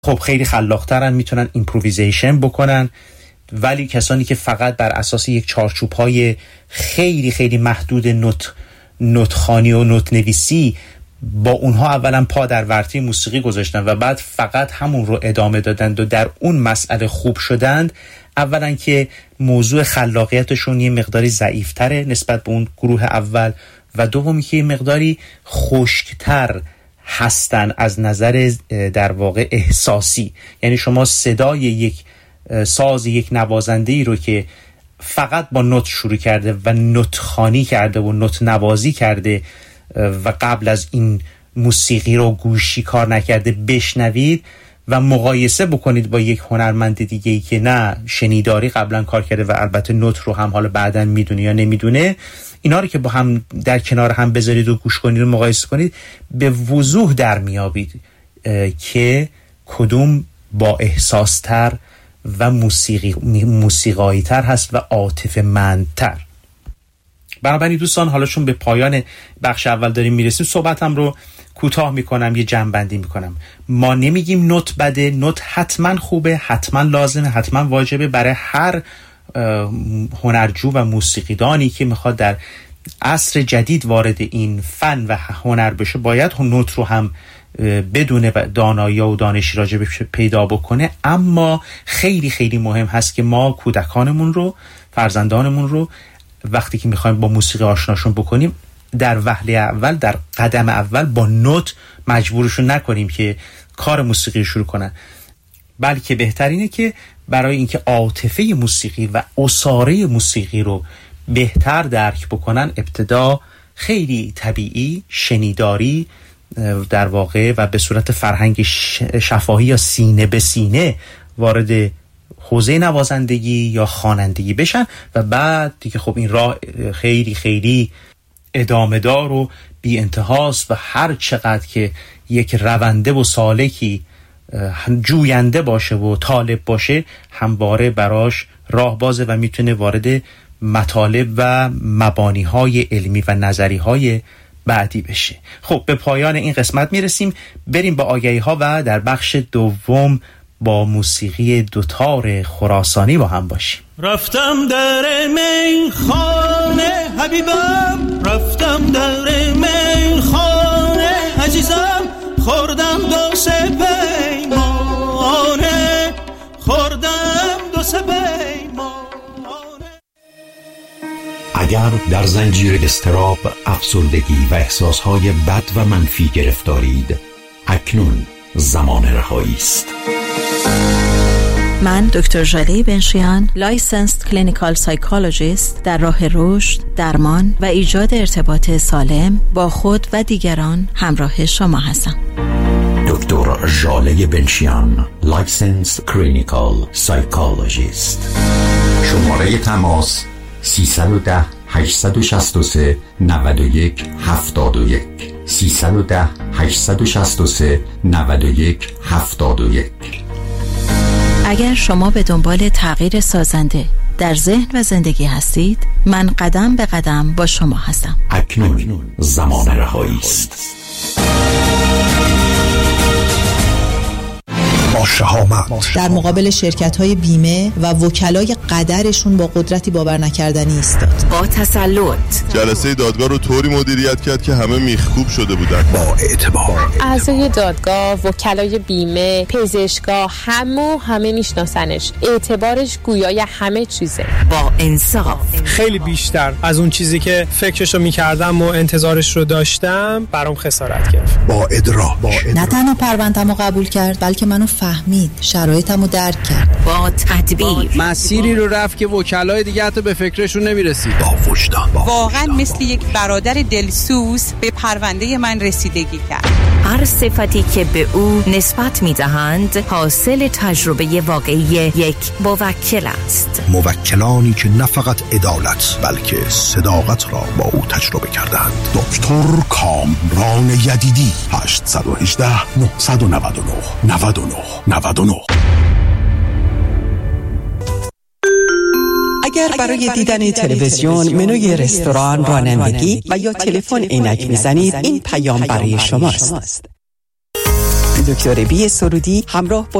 خب خیلی خلاق‌ترن، میتونن ایمپروویزیشن بکنن، ولی کسانی که فقط بر اساس یک چارچوب‌های خیلی خیلی محدود نوت‌خوانی و نوت نویسی با اونها اولا پا در ورطه موسیقی گذاشتن و بعد فقط همون رو ادامه دادند و در اون مسئله خوب شدند، اولا که موضوع خلاقیتشون یه مقداری ضعیفتره نسبت به اون گروه اول و دومی که یه مقداری خشکتر هستن از نظر در واقع احساسی. یعنی شما صدای یک ساز یک نوازنده‌ای رو که فقط با نوت شروع کرده و نوت خوانی کرده و نوت نوازی کرده و قبل از این موسیقی رو گوشی کار نکرده بشنوید و مقایسه بکنید با یک هنرمند دیگه‌ای که نه شنیداری قبلا کار کرده و البته نوت رو هم حالا بعداً میدونه یا نمیدونه، اینا رو که با هم در کنار هم بذارید و گوش کنید و مقایسه کنید، به وضوح در میابید که کدوم با احساستر و موسیقایی تر هست و عاطفه‌مندتر. بنابراین دوستان، حالا چون به پایان بخش اول داریم میرسیم، صحبتم رو کوتاه میکنم، یه جمع‌بندی میکنم. ما نمیگیم نوت بده، نوت حتما خوبه، حتما لازمه، حتما واجبه برای هر هنرجو و موسیقیدانی که میخواد در عصر جدید وارد این فن و هنر بشه، باید نوت رو هم بدونه و دانایی و دانشی راجع به پیدا بکنه. اما خیلی خیلی مهم هست که ما کودکانمون رو، فرزندانمون رو وقتی که میخوایم با موسیقی آشناشون بکنیم، در وهله اول، در قدم اول با نوت مجبورشون نکنیم که کار موسیقی شروع کنن، بلکه بهترینه که برای اینکه عاطفه موسیقی و اساره موسیقی رو بهتر درک بکنن، ابتدا خیلی طبیعی شنیداری در واقع و به صورت فرهنگ شفاهی یا سینه به سینه وارد حوزه نوازندگی یا خوانندگی بشن و بعد دیگه خب این راه خیلی خیلی ادامه دار و بی انتهاست و هر چقدر که یک رونده و سالکی جوینده باشه و طالب باشه، همواره براش راه بازه و میتونه وارد مطالب و مبانی‌های علمی و نظری‌های بعدی بشه. خب به پایان این قسمت میرسیم، بریم با آگهی‌ها و در بخش دوم با موسیقی دوتار خراسانی با هم باشیم. رفتم در میخانه حبیبم، رفتم در میخانه عزیزم، خوردم دو سه پیمانه، خوردم دو سه پیمانه. اگر در زنجیر اضطراب، افسردگی و احساسهای بد و منفی گرفتارید، اکنون زمان رهایی است. من دکتر ژاله بنشیان، لایسنسد کلینیکال سایکولوژیست، در راه رشد، درمان و ایجاد ارتباط سالم با خود و دیگران همراه شما هستم. دکتر ژاله بنشیان، لایسنسد کلینیکال سایکولوژیست. شماره تماس 310 863 91 71 310 863 91 71. اگر شما به دنبال تغییر سازنده در ذهن و زندگی هستید، من قدم به قدم با شما هستم. اکنون زمان رهایی است. با شهامت در مقابل شرکت‌های بیمه و وکلای قدرشون با قدرتی باور نکردنی ایستاد. با تسلط جلسه دادگاه رو طوری مدیریت کرد که همه میخکوب شده بودن. با اعتبار اعضای دادگاه، وکلای بیمه، پزشکا، همه میشناسنش. اعتبارش گویای همه چیزه. با انصاف، خیلی بیشتر از اون چیزی که فکرشو میکردم و انتظارش رو داشتم برام خسارت گرفت. با ادراک نه تنها پرونده‌مو قبول کرد، بلکه منو فهمید، شرایطمو درک کرد. با تدبیر مسیری رو رفت که وکلای دیگه حتی به فکرشون نمیرسید. با وجدان واقعا مثل یک برادر دلسوز به پرونده من رسیدگی کرد. هر صفتی که به او نسبت میدهند حاصل تجربه واقعی یک موکل است. موکلانی که نه فقط عدالت بلکه صداقت را با او تجربه کردند. دکتر کامران یدیدی. 818 999 99 99. اگر برای دیدن تلویزیون، منوی رستوران، رانندگی و یا تلفن عینک میزنید، این پیام برای شماست. دکتر بی سرودی همراه با